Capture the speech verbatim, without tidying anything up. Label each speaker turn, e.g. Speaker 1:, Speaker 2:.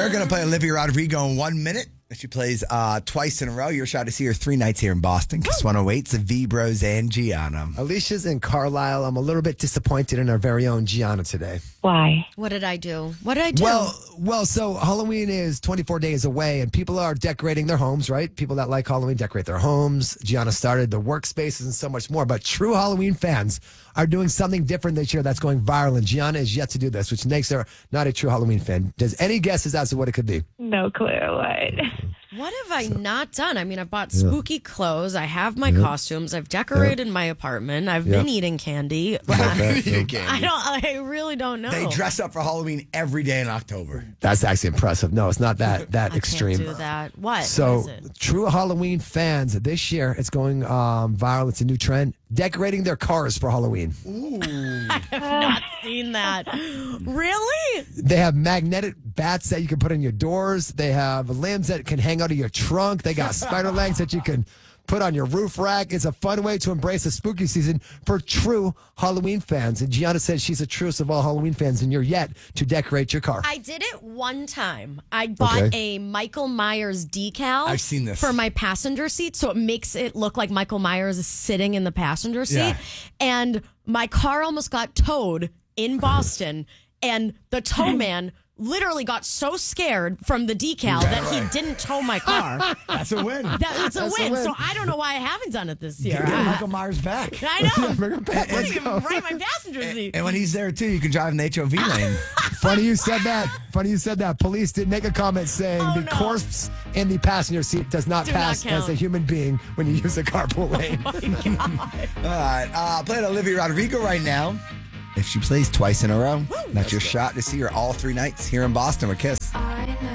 Speaker 1: We're going to play Olivia Rodrigo in one minute. She plays uh, twice in a row. Your shot to see her three nights here in Boston. Kiss one oh eight, V Bros and Gianna.
Speaker 2: Alicia's in Carlisle. I'm a little bit disappointed in our very own Gianna today.
Speaker 3: Why?
Speaker 4: What did I do? What did I do?
Speaker 2: Well, well, so Halloween is twenty-four days away, and people are decorating their homes, right? People that like Halloween decorate their homes. Gianna started the workspaces and so much more. But true Halloween fans are doing something different this year that's going viral, and Gianna is yet to do this, which makes her not a true Halloween fan. Does any guesses as to what it could be?
Speaker 3: No clue. What?
Speaker 4: What have I so, not done? I mean, I've bought spooky yeah. clothes. I have my yeah. costumes. I've decorated yeah. my apartment. I've yeah. been eating candy. I,
Speaker 1: candy.
Speaker 4: I don't. I really don't know.
Speaker 1: They dress up for Halloween every day in October.
Speaker 2: That's actually impressive. No, it's not that that
Speaker 4: I
Speaker 2: extreme.
Speaker 4: Can't do that. What?
Speaker 2: So,
Speaker 4: what is it?
Speaker 2: True Halloween fans this year, it's going um, viral. It's a new trend. Decorating their cars for Halloween.
Speaker 1: Ooh.
Speaker 4: I have not seen that. Really?
Speaker 2: They have magnetic bats that you can put on your doors. They have limbs that can hang out of your trunk. They got spider legs that you can put on your roof rack. It's a fun way to embrace the spooky season for true Halloween fans. And Gianna says she's the truest of all Halloween fans, and you're yet to decorate your car.
Speaker 4: I did it one time. I bought okay. a Michael Myers decal.
Speaker 1: I've seen this.
Speaker 4: For my passenger seat, so it makes it look like Michael Myers is sitting in the passenger seat.
Speaker 1: Yeah.
Speaker 4: And my car almost got towed in Boston, and the tow man literally got so scared from the decal that he didn't tow my car.
Speaker 1: That's a win.
Speaker 4: That, that's a,
Speaker 2: that's
Speaker 4: win.
Speaker 2: a win.
Speaker 4: So I don't know why I haven't done it this year.
Speaker 1: Get
Speaker 4: I,
Speaker 1: Michael Myers back.
Speaker 4: I know.
Speaker 2: Bring him back.
Speaker 4: Put him right in my passenger seat.
Speaker 1: And when he's there, too, you can drive in the H O V lane.
Speaker 2: Funny you said that. Funny you said that. Police did make a comment saying
Speaker 4: oh,
Speaker 2: the
Speaker 4: no.
Speaker 2: corpse in the passenger seat does not
Speaker 4: Do
Speaker 2: pass
Speaker 4: not
Speaker 2: as a human being when you use a carpool lane.
Speaker 4: Oh, my God.
Speaker 1: All right. Uh, playing Olivia Rodrigo right now. If she plays twice in a row, Woo, that's your go. shot to see her all three nights here in Boston with Kiss.